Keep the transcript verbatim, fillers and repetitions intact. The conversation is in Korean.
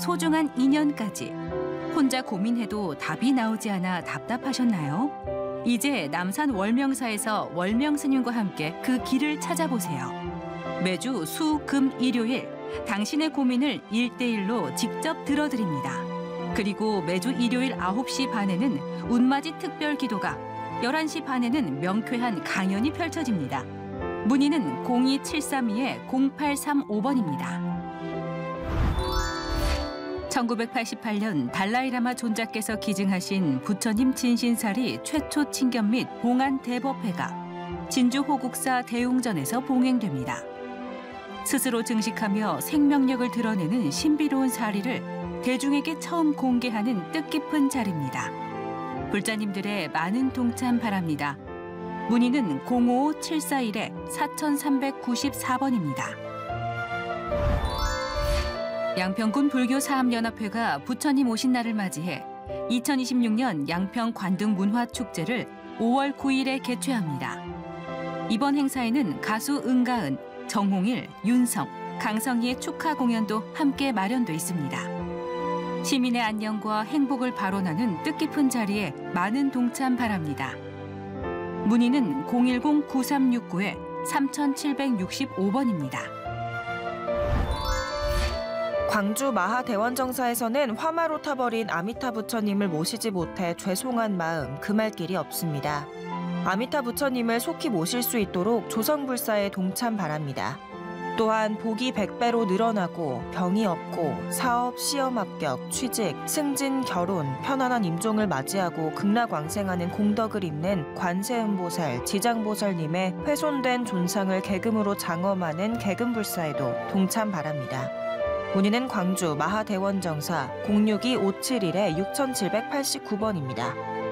소중한 인연까지. 혼자 고민해도 답이 나오지 않아 답답하셨나요? 이제 남산 월명사에서 월명스님과 함께 그 길을 찾아보세요. 매주 수, 금, 일요일 당신의 고민을 일대일로 직접 들어드립니다. 그리고 매주 일요일 아홉 시 반에는 운맞이 특별 기도가, 열한 시 반에는 명쾌한 강연이 펼쳐집니다. 문의는 공이 칠삼이 공팔삼오 번입니다. 천구백팔십팔 년 달라이라마 존자께서 기증하신 부처님 진신살이 최초 친견 및 봉안 대법회가 진주 호국사 대웅전에서 봉행됩니다. 스스로 증식하며 생명력을 드러내는 신비로운 사리를 대중에게 처음 공개하는 뜻깊은 자리입니다. 불자님들의 많은 동참 바랍니다. 문의는 공오오 칠사일 사삼구사 번입니다. 양평군 불교사업연합회가 부처님 오신 날을 맞이해 이천이십육 년 양평 관등문화축제를 오월 구일에 개최합니다. 이번 행사에는 가수 은가은, 정홍일, 윤성, 강성희의 축하 공연도 함께 마련돼 있습니다. 시민의 안녕과 행복을 발원하는 뜻깊은 자리에 많은 동참 바랍니다. 문의는 공일공 구삼육구 삼칠육오 번입니다. 광주 마하대원정사에서는 화마로 타버린 아미타 부처님을 모시지 못해 죄송한 마음 금할 길이 없습니다. 아미타 부처님을 속히 모실 수 있도록 조성불사에 동참 바랍니다. 또한 복이 백 배로 늘어나고 병이 없고 사업, 시험 합격, 취직, 승진, 결혼, 편안한 임종을 맞이하고 극락왕생하는 공덕을 잇는 관세음보살, 지장보살님의 훼손된 존상을 계금으로 장엄하는 계금불사에도 동참 바랍니다. 문의는 광주 마하대원정사 공육이 오칠일 육칠팔구 번입니다.